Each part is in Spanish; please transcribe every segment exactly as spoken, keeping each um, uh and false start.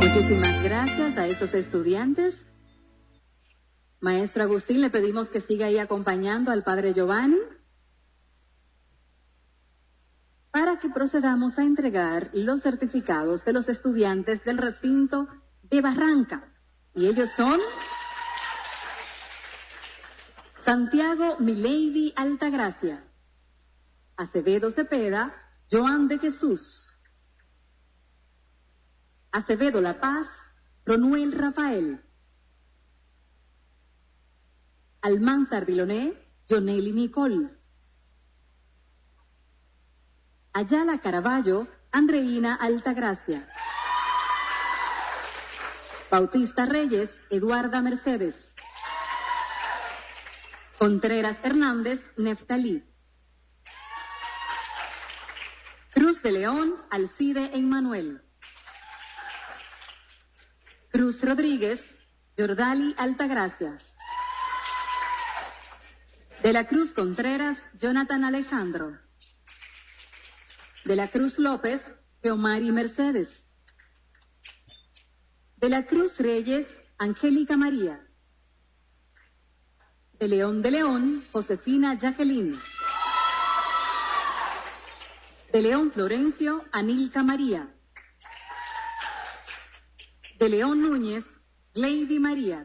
Muchísimas gracias a estos estudiantes. Maestro Agustín, le pedimos que siga ahí acompañando al padre Giovanni para que procedamos a entregar los certificados de los estudiantes del recinto de Barranca. Y ellos son Santiago Milady Altagracia, Acevedo Cepeda, Joan de Jesús, Acevedo La Paz, Ronuel Rafael, Almanzar Diloné, Joneli Nicole, Ayala Caraballo, Andreina Altagracia, Bautista Reyes, Eduarda Mercedes, Contreras Hernández, Neftalí, Cruz de León, Alcide Emmanuel, Cruz Rodríguez, Jordali Altagracia, De la Cruz Contreras, Jonathan Alejandro, De la Cruz López, Geomari Mercedes, De la Cruz Reyes, Angélica María, de León de León, Josefina Jacqueline, de León Florencio, Anilca María, de León Núñez, Lady María,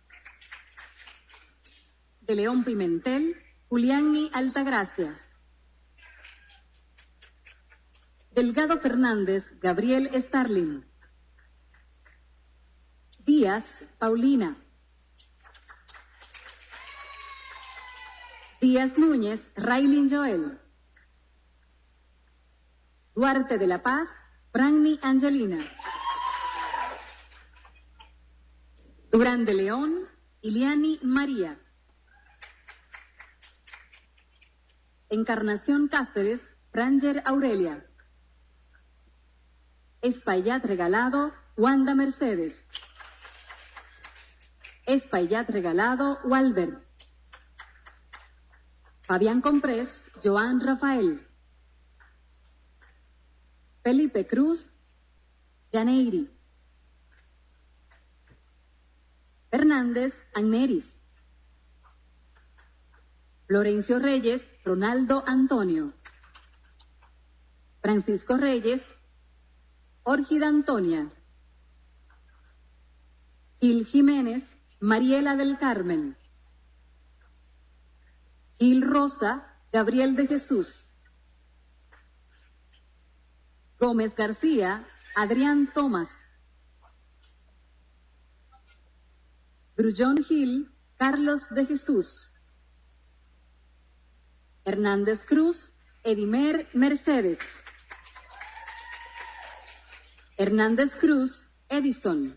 de León Pimentel, Juliani Altagracia, Delgado Fernández, Gabriel Starling, Díaz, Paulina, Díaz Núñez, Raylin Joel, Duarte de la Paz, Franny Angelina, Durán de León, Iliani María, Encarnación Cáceres, Franger Aurelia, Espaillat Regalado, Wanda Mercedes, Espaillat Regalado, Walbert, Fabián Comprés, Joan Rafael, Felipe Cruz, Yaneiri, Fernández, Agneris, Florencio Reyes, Ronaldo Antonio, Francisco Reyes, Órgida Antonia, Gil Jiménez, Mariela del Carmen, Gil Rosa, Gabriel de Jesús, Gómez García, Adrián Tomás, Grullón Gil, Carlos de Jesús, Hernández Cruz, Edimer Mercedes, Hernández Cruz, Edison,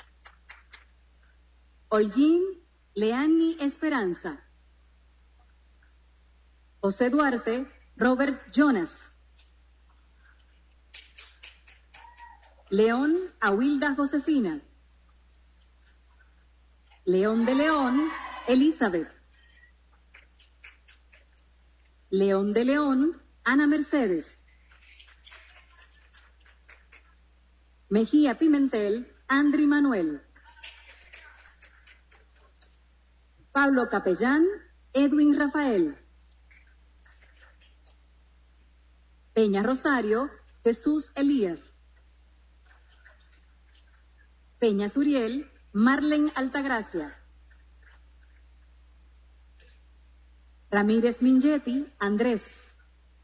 Holguín, Leani Esperanza, José Duarte, Robert Jonas, León, Awilda Josefina, León de León, Elizabeth, León de León, Ana Mercedes, Mejía Pimentel, Andri Manuel, Pablo Capellán, Edwin Rafael, Peña Rosario, Jesús Elías, Peña Suriel, Marlen Altagracia, Ramírez Mingetti, Andrés,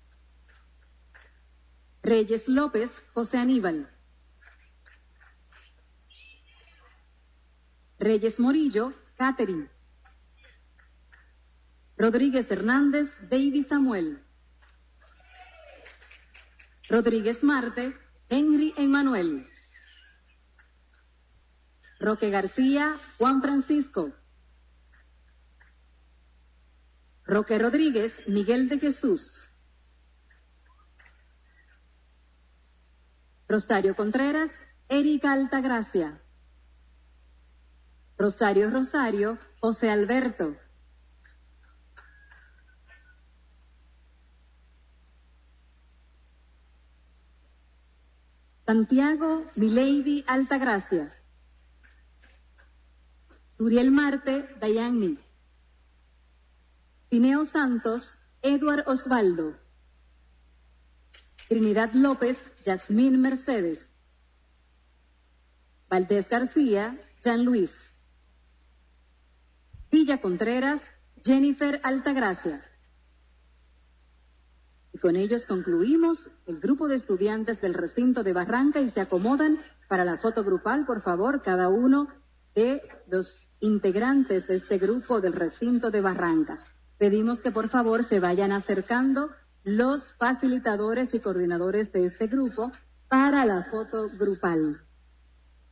Reyes López, José Aníbal, Reyes Morillo, Catherine, Rodríguez Hernández, David Samuel, Rodríguez Marte, Henry Emmanuel, Roque García, Juan Francisco, Roque Rodríguez, Miguel de Jesús, Rosario Contreras, Erika Altagracia, Rosario Rosario, José Alberto, Santiago Milady Altagracia. Suriel Marte Dayani. Tineo Santos Edward Osvaldo. Trinidad López Yasmín Mercedes. Valdés García Jean Luis. Villa Contreras Jennifer Altagracia. Y con ellos concluimos el grupo de estudiantes del recinto de Barranca y se acomodan para la foto grupal, por favor, cada uno de los integrantes de este grupo del recinto de Barranca. Pedimos que por favor se vayan acercando los facilitadores y coordinadores de este grupo para la foto grupal.